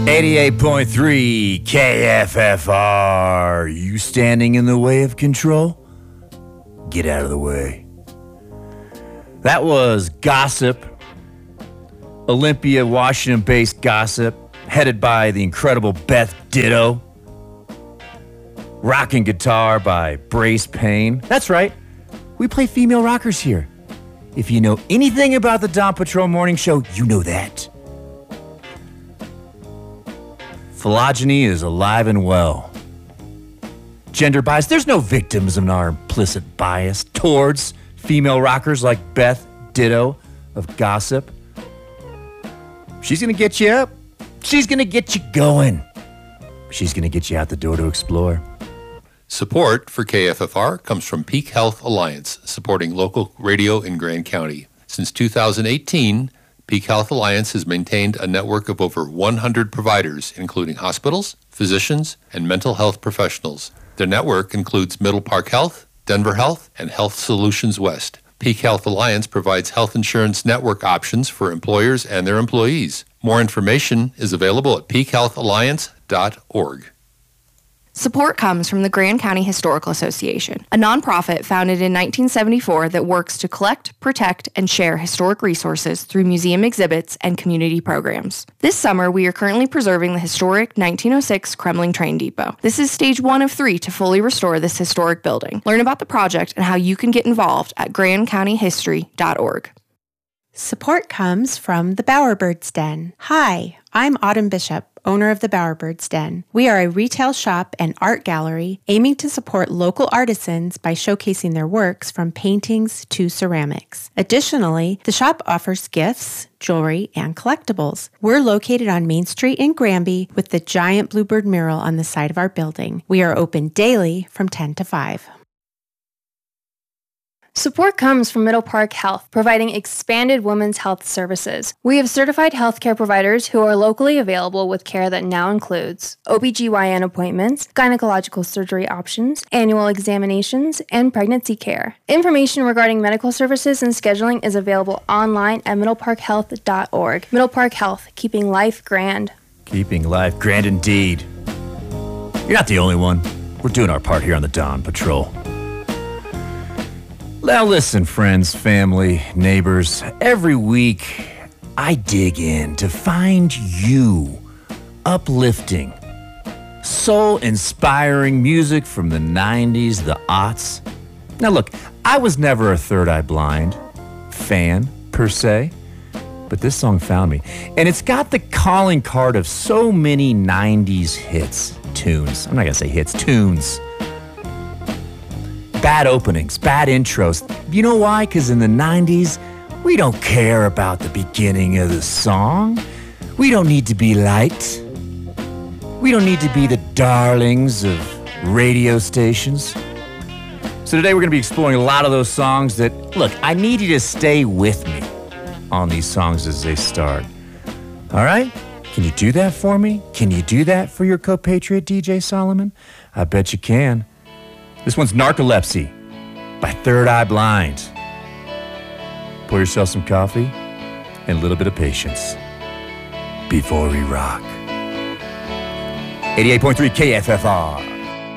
88.3 KFFR. You standing in the way of control? Get out of the way. That was Gossip, Olympia, Washington-based Gossip, headed by the incredible Beth Ditto. Rocking guitar by Brace Payne. That's right, we play female rockers here. If you know anything about the Dawn Patrol Morning Show, you know that. Phylogeny is alive and well. Gender bias, there's no victims of our implicit bias towards female rockers like Beth Ditto of Gossip. She's going to get you up. She's going to get you going. She's going to get you out the door to explore. Support for KFFR comes from Peak Health Alliance, supporting local radio in Grand County. Since 2018, Peak Health Alliance has maintained a network of over 100 providers, including hospitals, physicians, and mental health professionals. Their network includes Middle Park Health, Denver Health, and Health Solutions West. Peak Health Alliance provides health insurance network options for employers and their employees. More information is available at peakhealthalliance.org. Support comes from the Grand County Historical Association, a nonprofit founded in 1974 that works to collect, protect, and share historic resources through museum exhibits and community programs. This summer, we are currently preserving the historic 1906 Kremling Train Depot. This is stage 1 of 3 to fully restore this historic building. Learn about the project and how you can get involved at grandcountyhistory.org. Support comes from the Bowerbirds Den. Hi, I'm Autumn Bishop, owner of the Bowerbirds Den. We are a retail shop and art gallery aiming to support local artisans by showcasing their works from paintings to ceramics. Additionally, the shop offers gifts, jewelry, and collectibles. We're located on Main Street in Granby with the giant bluebird mural on the side of our building. We are open daily from 10 to 5. Support comes from Middle Park Health, providing expanded women's health services. We have certified healthcare providers who are locally available with care that now includes OBGYN appointments, gynecological surgery options, annual examinations, and pregnancy care. Information regarding medical services and scheduling is available online at middleparkhealth.org. Middle Park Health, keeping life grand. Keeping life grand indeed. You're not the only one. We're doing our part here on the Dawn Patrol. Now listen, friends, family, neighbors, every week I dig in to find you uplifting, soul-inspiring music from the 90s, the aughts. Now look, I was never a Third Eye Blind fan, per se, but this song found me. And it's got the calling card of so many 90s hits, tunes. I'm not going to say hits, tunes. Bad openings, bad intros. You know why? Because in the 90s, we don't care about the beginning of the song. We don't need to be liked. We don't need to be the darlings of radio stations. So today we're going to be exploring a lot of those songs that, look, I need you to stay with me on these songs as they start. All right? Can you do that for me? Can you do that for your co-patriot, DJ Solomon? I bet you can. This one's Narcolepsy by Third Eye Blind. Pour yourself some coffee and a little bit of patience before we rock. 88.3 KFFR.